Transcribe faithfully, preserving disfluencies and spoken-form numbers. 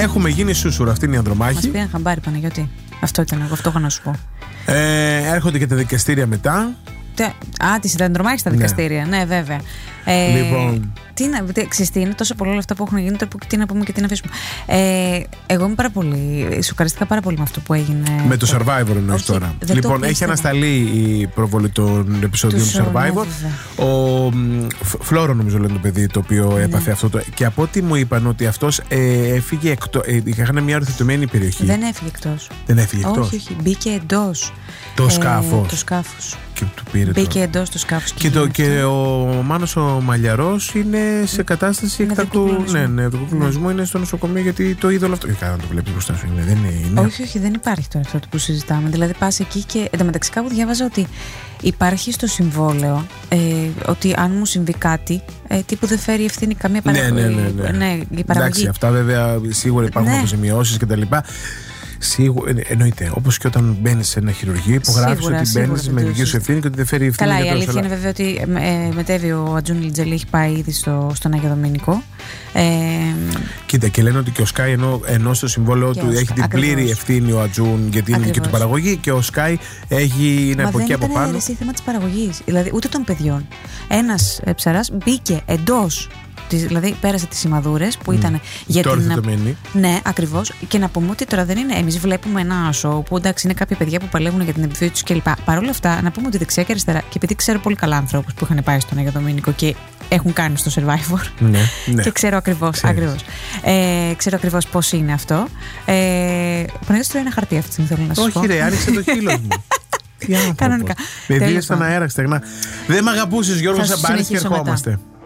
Έχουμε γίνει σούσουρα, αυτή είναι η Ανδρομάχη. Μας πήραν χαμπάρι, Παναγιώτη. Αυτό ήταν εγώ, αυτό είχα να σου πω. Ε, έρχονται και τα δικαστήρια μετά. Α, τη Ανδρομάχη στα δικαστήρια, ναι, ναι βέβαια. Ε, λοιπόν. Τι να ξέρεις τι, είναι τόσο πολλά όλα αυτά που έχουν γίνει, τι να πούμε και τι να αφήσουμε. Ε, εγώ είμαι πάρα πολύ. Σοκαριστήκα πάρα πολύ με αυτό που έγινε. Με το Survivor εννοείς τώρα. Λοιπόν, έχει ανασταλεί η προβολή των επεισοδίων του Survivor. Ναι, ο Φλόρο, νομίζω λένε το παιδί το οποίο ναι. έπαθε αυτό. Το, και από ό,τι μου είπαν ότι αυτός ε, έφυγε εκτός. Ε, είχαν μια οριοθετημένη περιοχή. Δεν έφυγε εκτός. Δεν έφυγε εκτός. Όχι, όχι. Μπήκε εντός. Το ε, σκάφος. Το σκάφος. Και του πήρε Μπήκε εντός του σκάφους. Και, και, και ο Μάνος ο Μαλιαρός είναι σε κατάσταση εκτακτού. Ναι, ναι, του κλονισμού ναι. είναι στο νοσοκομείο γιατί το είδωλο αυτό. Κάνα το βλέπει μπροστά σου. Είναι, δεν είναι. Όχι, όχι, δεν υπάρχει τώρα αυτό που συζητάμε. Δηλαδή πα εκεί και. Εν τω μεταξύ, κάπου διάβαζα ότι υπάρχει στο συμβόλαιο ε, ότι αν μου συμβεί κάτι, ε, τύπου δεν φέρει ευθύνη καμία παραγωγή. Ναι, ναι, ναι. ναι. ναι η παραγωγή. Εντάξει, αυτά βέβαια σίγουρα υπάρχουν ναι. αποζημιώσεις κτλ. Σίγουρα, εννοείται. Όπως και όταν μπαίνεις σε ένα χειρουργείο, υπογράφεις ότι μπαίνεις με δική σου ευθύνη και ότι δεν φέρει ευθύνη. Καλά, η αλήθεια είναι βέβαια ότι ε, μετέβη ο Ατζούν Λιτζέλη, έχει πάει ήδη στο, στον Άγιο Δομήνικο. Ε, Κοίτα, και λένε ότι και ο Σκάι ενώ, ενώ στο συμβόλαιο του έχει την ακριβώς. πλήρη ευθύνη ο Ατζούν γιατί είναι και του παραγωγή και ο Σκάι έχει να από εκεί από πάνω. Δεν ήταν θέμα της παραγωγής, δηλαδή ούτε των παιδιών. Ένας ε, ψαράς μπήκε εντός. Δηλαδή πέρασε τις σημαδούρες που ήταν mm. για την. Να... Ναι, ακριβώς. Και να πούμε ότι τώρα δεν είναι. Εμείς βλέπουμε ένα show που εντάξει είναι κάποια παιδιά που παλεύουν για την επιβίωση τους κλπ. Παρ' όλα αυτά, να πούμε ότι δεξιά και αριστερά, και επειδή ξέρω πολύ καλά ανθρώπους που είχαν πάει στον Άγιο Δομήνικο και έχουν κάνει στο Survivor. Ναι, ναι. Και ξέρω ακριβώς, ακριβώς. Ε, ξέρω ακριβώς πώς είναι αυτό. Ε, Παναγιώτη τώρα ένα χαρτί αυτή τη στιγμή θέλω να σου πω. Όχι, ρε, άνοιξε το χείλος μου. Κανονικά. Με βίαιο στον αέρα, στεγνά. Δεν με αγαπούσες, Γιώργο Σαμπάνης, και ερχόμαστε.